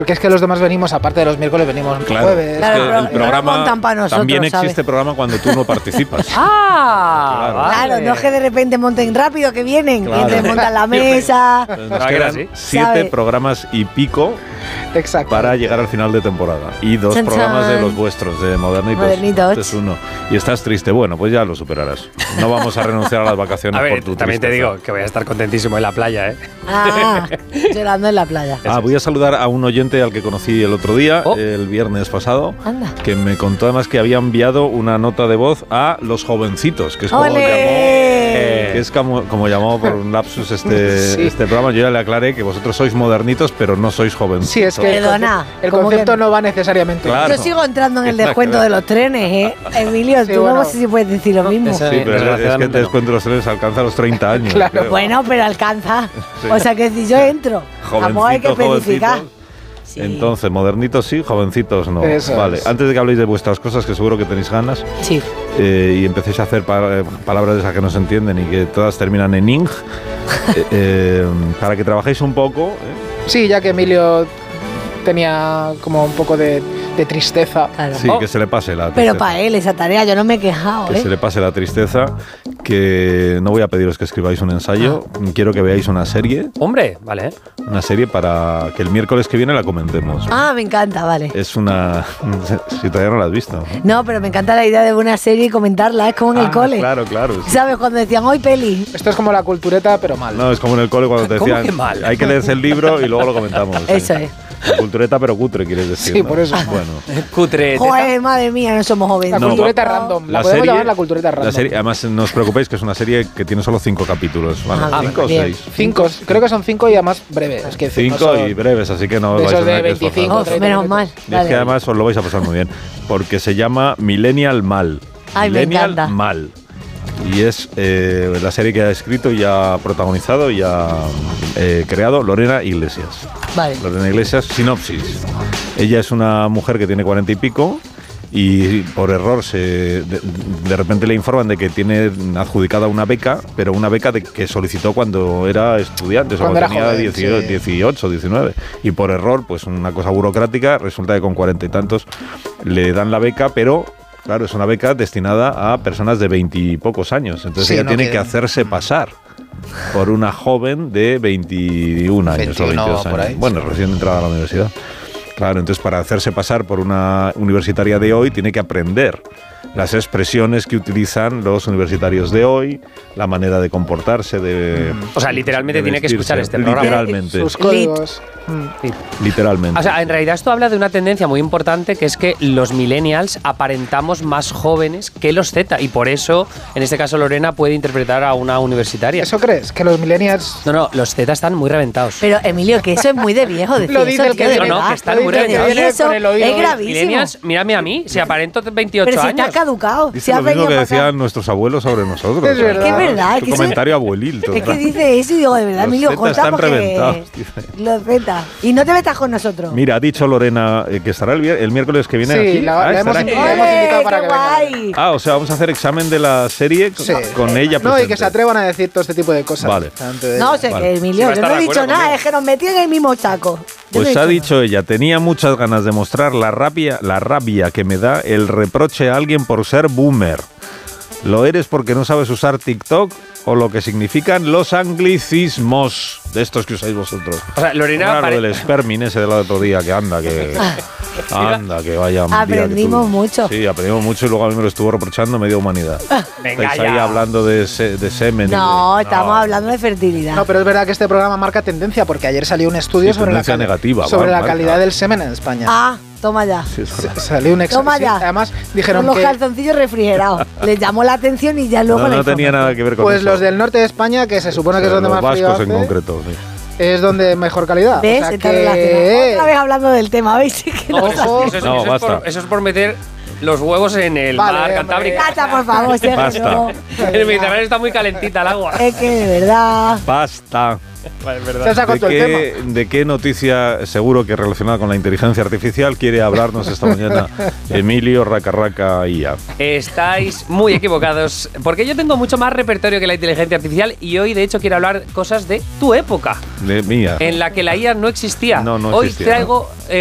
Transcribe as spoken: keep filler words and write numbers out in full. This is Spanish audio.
Porque es que los demás venimos, aparte de los miércoles, venimos claro, jueves. Claro, claro, el programa nosotros, también existe ¿sabes? programa cuando tú no participas. ¡Ah! Claro. Vale. Claro, no es que de repente monten rápido, que vienen, Claro. y te montan la mesa. Entonces nos Ah, que quedan era así. siete ¿Sabe? programas y pico Exacto. para llegar al final de temporada. Y dos Chan, programas chan. de los vuestros, de Modernitos. Modernitos. Este es uno. Y estás triste. Bueno, pues ya lo superarás. No vamos a renunciar a las vacaciones A ver, por tu también te tristeza. digo que voy a estar contentísimo en la playa, ¿eh? Ah, llorando en la playa. Ah, voy a saludar a un oyente al que conocí el otro día, Oh. el viernes pasado, Anda. que me contó además que había enviado una nota de voz a Los Jovencitos, que es como llamó, ¡Ole! que es como, como llamó por un lapsus este, Sí. este programa. Yo ya le aclaré que vosotros sois modernitos, pero no sois jovencitos. Sí, es que el Perdona, concepto, el ¿cómo concepto que no va necesariamente. Claro. Yo sigo entrando en el Está descuento claro. de los trenes, ¿eh? Emilio, Sí, tú bueno. no sé si puedes decir lo mismo. esa- Sí, pero es- es que Desgraciadamente te no. descuento los trenes alcanza los treinta años. Claro. creo. Bueno, pero alcanza. Sí. O sea que si yo entro, vamos, hay que Jovencitos, especificar. jovencitos. Sí. Entonces, modernitos sí, jovencitos no. Eso vale, es. antes de que habléis de vuestras cosas, que seguro que tenéis ganas, Sí. eh, y empecéis a hacer pa- palabras de esas que no se entienden y que todas terminan en ing, eh, eh, para que trabajéis un poco. ¿eh? Sí, ya que Emilio tenía como un poco de, de tristeza. Claro. Sí, Oh. que se le pase la Pero tristeza. para él esa tarea yo no me he quejado, Que ¿eh? se le pase la tristeza, que no voy a pediros que escribáis un ensayo, quiero que veáis una serie, Hombre, vale, ¿eh? una serie para que el miércoles que viene la comentemos. Ah, me encanta, vale. Es una... si todavía no la has visto. No, pero me encanta la idea de una serie y comentarla, es como en el Ah, cole. Claro, claro. sí. ¿Sabes? Cuando decían hoy peli. Esto es como la cultureta, pero mal. No, es como en el cole cuando te ¿Cómo decían, que mal? hay que leerse el libro y luego lo comentamos. sí. Eso es. La cultureta pero cutre, quieres decir. Sí, ¿no? por eso. Bueno. Cutre. Joder, madre mía, no somos jóvenes. La No, cultureta va- random. La, La podemos serie, llamar la cultureta random. la serie, además, no os preocupéis que es una serie que tiene solo cinco capítulos. ¿vale? Ah, ¿Cinco o bien. seis? Cinco, creo que son cinco y además breves. Es que Cinco no son- y breves, así que no os de vais a esos de tener que veinticinco, esforzar. Uf, menos mal. Y es Vale. que además os lo vais a pasar muy bien, porque se llama Millennial Mal. Ay, me Millennial encanta. Mal. Y es eh, la serie que ha escrito y ha protagonizado y ha eh, creado Lorena Iglesias. Vale. Lorena Iglesias, sinopsis. Ella es una mujer que tiene cuarenta y pico y por error se de, de repente le informan de que tiene adjudicada una beca, pero una beca de, que solicitó cuando era estudiante, o sea, Cuando cuando era tenía joven, dieciocho, sí. dieciocho, diecinueve. Y por error, pues una cosa burocrática, resulta que con cuarenta y tantos le dan la beca, pero... Claro, es una beca destinada a personas de veintipocos años. Entonces Sí, ella no tiene quieren. que hacerse pasar por una joven de veintiún años o veintiuno veintidós por años. ahí, Bueno, recién entrada a la universidad. Claro, entonces para hacerse pasar por una universitaria de hoy tiene que aprender las expresiones que utilizan los universitarios de hoy, la manera de comportarse, de... O sea, literalmente de tiene que escuchar vestirse. este programa. Literalmente. Sus códigos. Mm. Literalmente. O sea, en realidad esto habla de una tendencia muy importante, que es que los millennials aparentamos más jóvenes que los Z, y por eso, en este caso, Lorena puede interpretar a una universitaria. ¿Eso crees? Que los millennials... No, no, los Z están muy reventados. Pero, Emilio, que eso es muy de viejo. Decir Lo dice eso, el que tío, de viene. no, no, verdad. que están muy Lo dice el que reventados. viene Eso con el oído. es gravísimo. Millennials, mírame a mí, si aparento veintiocho Pero si años. estás caducado. Dice Si has lo mismo venido que para acá. decían nuestros abuelos sobre nosotros. Es verdad. Es que es verdad, es Tu que eso- comentario abuelito. Es que dice eso y digo, de verdad, Los Emilio, zetas están contamos reventados, que... dice. Los Z. Y no te metas con nosotros. Mira, ha dicho Lorena eh, que estará el, vier- el miércoles que viene Sí, aquí. la- Ah, la hemos estará aquí. invitado. ¡Ole, invitado para qué que venga. guay! Ah, o sea, vamos a hacer examen de la serie con, Sí. con ella No, y presente. que se atrevan a decir todo este tipo de cosas. Vale. delante de No ella. sé Vale. qué, Sí, Emilio, va a yo estar no he de dicho acuerdo nada, conmigo. es que nos metí en el mismo saco. Yo no Pues he ha dicho dicho ella, tenía muchas ganas de mostrar la rabia, la rabia que me da el reproche a alguien por ser boomer. ¿Lo eres porque no sabes usar TikTok o lo que significan los anglicismos de estos que usáis vosotros? O sea, Lorena Claro, pare- del espermin ese del otro día, que anda, que... anda, que vaya un día que Aprendimos tuve. mucho. Sí, aprendimos mucho y luego a mí me lo estuvo reprochando media humanidad. Venga Estáis ahí ya. hablando de, se- de semen. y No, de- estamos hablando de fertilidad. No, pero es verdad que este programa marca tendencia porque ayer salió un estudio Sí, sobre, la, tendencia cali- negativa, sobre va, la marca. calidad del semen en España. Ah, toma ya. Sí, es verdad. Salió un ex- Toma sí, ya. Además, Con dijeron los que calzoncillos refrigerados. Les llamó la atención y ya luego No, la no tenía información. nada que ver con pues eso. los del norte de España, que se supone que es Los donde más frío vascos en hace, concreto, sí. es donde mejor calidad. ¿Ves? O sea Está que- relacionado. Otra vez hablando del tema, ¿veis? Que no Ojo. sabía. Eso es, No, eso es basta. por, eso es por meter los huevos en el Vale, mar hombre. Cantábrico. Cata, por favor, si es que Basta. no. En el Mediterráneo está muy calentita el agua. Es que de verdad. Basta. Vale, es Se ha verdad. sacado ¿De todo el tema. qué, ¿De qué noticia, seguro que relacionada con la inteligencia artificial, quiere hablarnos esta mañana Emilio Racarraca I A? Estáis muy equivocados, porque yo tengo mucho más repertorio que la inteligencia artificial y hoy, de hecho, quiero hablar cosas de tu época, De mía. en la que la I A no existía. No, no hoy existía, traigo